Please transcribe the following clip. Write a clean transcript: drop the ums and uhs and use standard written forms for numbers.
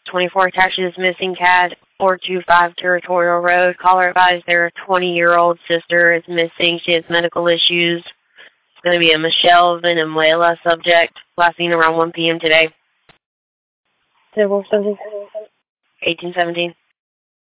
24 taxi is missing, CAD 425 Territorial Road. Caller advised their 20-year-old sister is missing. She has medical issues. It's going to be a Michelle Venezuela subject. Last seen around 1 p.m. today. 1817.